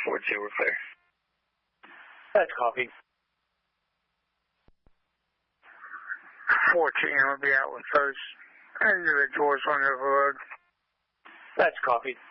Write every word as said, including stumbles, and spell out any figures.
four two, we're clear. That's copy. fourteen will be out with those individuals on the hood. That's copied.